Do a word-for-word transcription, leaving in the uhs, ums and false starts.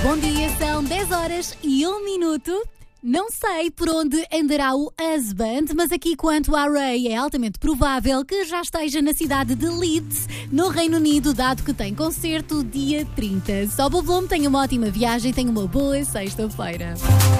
Bom dia, são dez horas e um minuto. Não sei por onde andará o husband, mas aqui quanto à Ray é altamente provável que já esteja na cidade de Leeds, no Reino Unido, dado que tem concerto dia trinta. Sobe o volume, tenha uma ótima viagem, tenha uma boa sexta-feira.